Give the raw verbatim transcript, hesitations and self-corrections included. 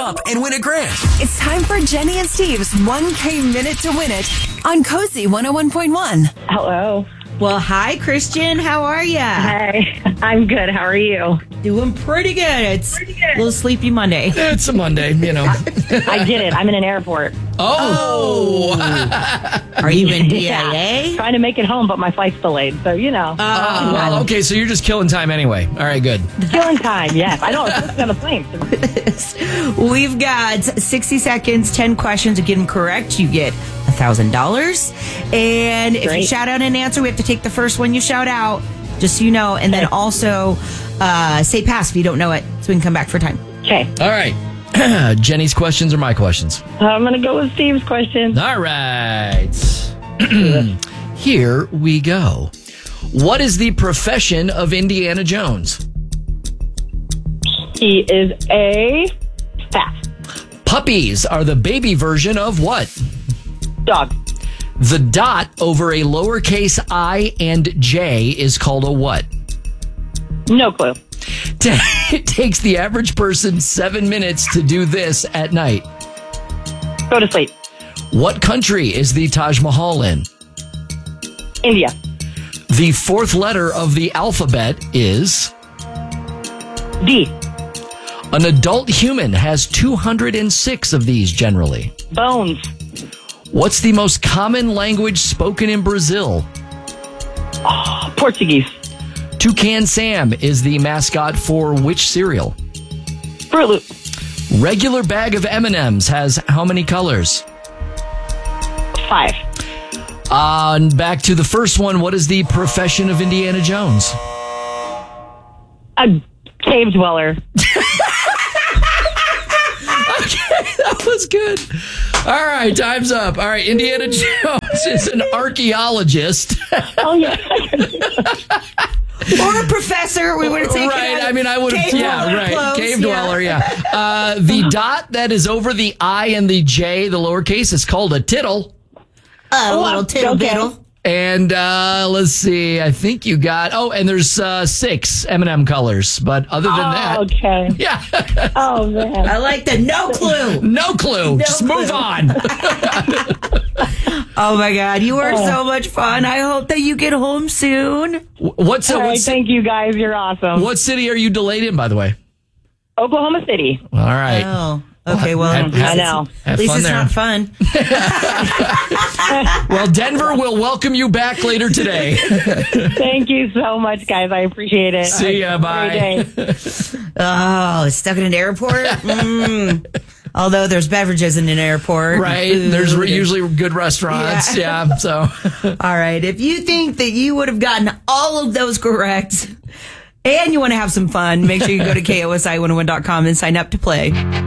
up and win a grand. It's time for Jenny and Steve's one K Minute to Win It on Cozy one oh one point one. Hello. Well, hi, Christian. How are you? Hey, I'm good. How are you? Doing pretty good. It's Pretty good. a little sleepy Monday. It's a Monday, you know. I did it. I'm in an airport. Oh! Are you in D Yeah. I A? Trying to make it home, but my flight's delayed. So, you know. Oh, well, okay, so you're just killing time anyway. All right, good. Killing time, yes. I know. It's on the plane. We've got sixty seconds, ten questions. To get them correct, you get one thousand dollars. And if you Great. shout out an answer, we have to take the first one you shout out, just so you know. And then also uh, say pass if you don't know it, so we can come back for time. Okay. All right. Jenny's questions or my questions? I'm going to go with Steve's question. All right. Here we go. What is the profession of Indiana Jones? He is a fat Puppies are the baby version of what? dog. The dot over a lowercase I and J is called a what? No clue. It takes the average person seven minutes to do this at night. Go to sleep. What country is the Taj Mahal in? India. The fourth letter of the alphabet is... D. An adult human has two hundred six of these generally. Bones. What's the most common language spoken in Brazil? Portuguese. Toucan Sam is the mascot for which cereal? Fruit Loop. Regular bag of M and M's has how many colors? Five. Uh, and back to the first one. What is the profession of Indiana Jones? A cave dweller. That was good. All right, time's up. All right, Indiana Jones is an archaeologist. Oh, yeah. Or a professor. We would have taken Right, it. I mean, I would have, Cave yeah, dweller, right. close, Cave yeah. dweller, yeah. Uh, the dot that is over the I and the J, the lowercase, is called a tittle. A little tittle okay. biddle. And uh, let's see, I think you got, oh, and there's uh, six M and M colors. But other than that, Oh, okay. yeah, Oh, man. I like the no clue. no clue. Just clue. move on. Oh my God, you are so much fun. I hope that you get home soon. What's, uh, All right, what, ci- thank you, guys. You're awesome. what city are you delayed in, by the way? Oklahoma City. All right. Oh, okay. Well, Have- at least I it's- know. Have At least fun it's there. not fun. Well, Denver will welcome you back later today. Thank you so much, guys. I appreciate it. See ya. Have a Bye. great day. Oh, stuck in an airport? Mm. Although there's beverages in an airport. Right. Food. There's re- usually good restaurants. Yeah. Yeah. So, All right. If you think that you would have gotten all of those correct and you want to have some fun, make sure you go to K O S I one oh one dot com and sign up to play.